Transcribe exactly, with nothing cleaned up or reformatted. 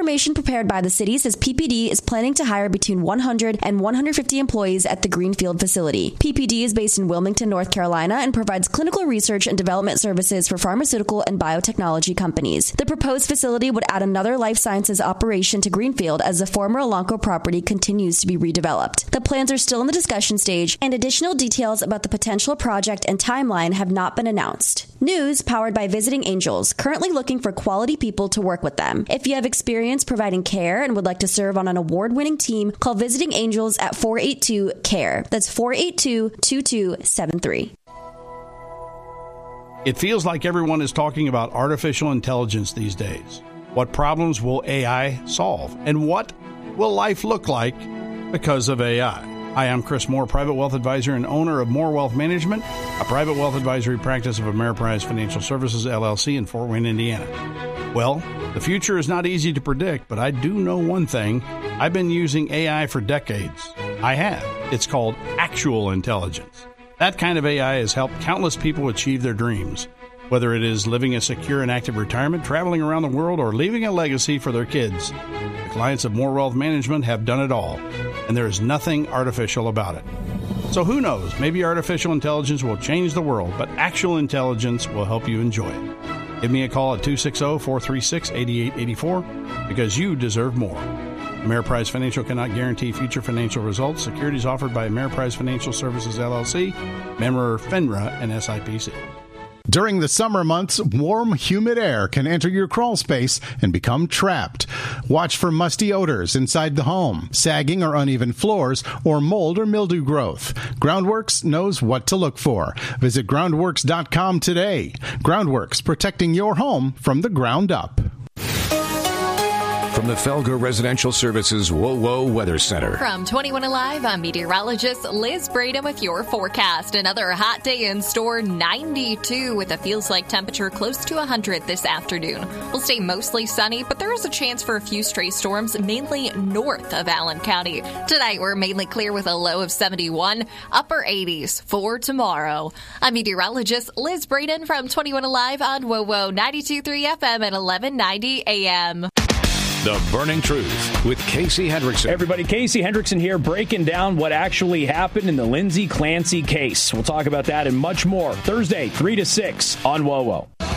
information prepared by the city says P P D is planning to hire between one hundred and one hundred fifty employees at the Greenfield facility. P P D is based in Wilmington, North Carolina, and provides clinical research and development services for pharmaceutical and biotechnology companies. The proposed facility would add another life sciences operation to Greenfield as the former Elanco property continues to be redeveloped. The plans are still in the discussion stage, and additional details about the potential project and timeline have not been announced. News powered by Visiting Angels, currently looking for quality people to work with them. If you have experience providing care and would like to serve on an award-winning team, call Visiting Angels at four eight two, C A R E. That's four eight two, two two seven three. It feels like everyone is talking about artificial intelligence these days. What problems will A I solve? And what will life look like because of A I? Hi, I'm Chris Moore, private wealth advisor and owner of Moore Wealth Management, a private wealth advisory practice of Ameriprise Financial Services, L L C in Fort Wayne, Indiana. Well, the future is not easy to predict, but I do know one thing. I've been using A I for decades. I have. It's called actual intelligence. That kind of A I has helped countless people achieve their dreams. Whether it is living a secure and active retirement, traveling around the world, or leaving a legacy for their kids, the clients of Moore Wealth Management have done it all, and there is nothing artificial about it. So who knows, maybe artificial intelligence will change the world, but actual intelligence will help you enjoy it. Give me a call at two six zero, four three six, eight eight eight four because you deserve more. Ameriprise Financial cannot guarantee future financial results. Securities offered by Ameriprise Financial Services, L L C, member FINRA and S I P C. During the summer months, warm, humid air can enter your crawl space and become trapped. Watch for musty odors inside the home, sagging or uneven floors, or mold or mildew growth. Groundworks knows what to look for. Visit groundworks dot com today. Groundworks, protecting your home from the ground up. From the Felger Residential Services Whoa Whoa Weather Center. From twenty-one Alive, I'm meteorologist Liz Braden with your forecast. Another hot day in store, ninety-two with a feels like temperature close to one hundred this afternoon. We'll stay mostly sunny, but there is a chance for a few stray storms, mainly north of Allen County. Tonight, we're mainly clear with a low of seventy-one, upper eighties for tomorrow. I'm meteorologist Liz Braden from twenty-one Alive on Whoa Whoa ninety-two point three F M at eleven ninety A M. The Burning Truth with Casey Hendrickson. Hey everybody, Casey Hendrickson here, breaking down what actually happened in the Lindsay Clancy case. We'll talk about that and much more Thursday, three to six on Whoa Whoa.